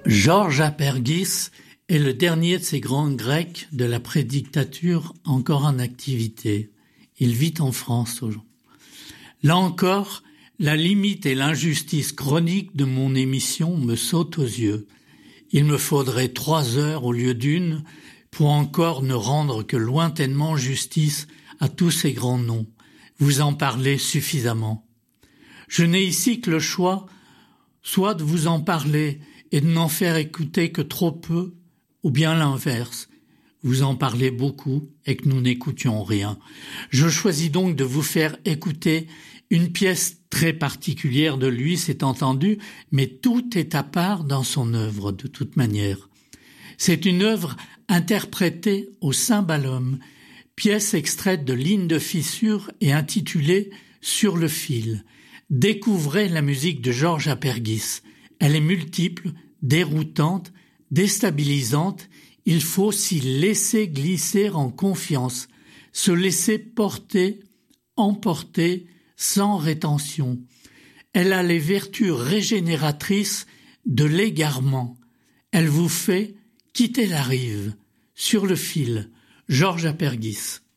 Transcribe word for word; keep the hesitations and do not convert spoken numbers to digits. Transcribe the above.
Georges Apergis est le dernier de ces grands Grecs de la prédictature encore en activité. Il vit en France aujourd'hui. Là encore, la limite et l'injustice chronique de mon émission me sautent aux yeux. Il me faudrait trois heures au lieu d'une pour encore ne rendre que lointainement justice à tous ces grands noms. Vous en parlez suffisamment. Je n'ai ici que le choix, soit de vous en parler et de n'en faire écouter que trop peu, ou bien l'inverse. Vous en parlez beaucoup et que nous n'écoutions rien. Je choisis donc de vous faire écouter une pièce très particulière de lui, c'est entendu, mais tout est à part dans son œuvre de toute manière. C'est une œuvre interprétée au cymbalum, pièce extraite de Lignes de fissure et intitulée Sur le fil. Découvrez la musique de Georges Apergis. Elle est multiple, déroutante, déstabilisante. Il faut s'y laisser glisser en confiance, se laisser porter, emporter, sans rétention. Elle a les vertus régénératrices de l'égarement. Elle vous fait quitter la rive. Sur le fil, Georges Apergis.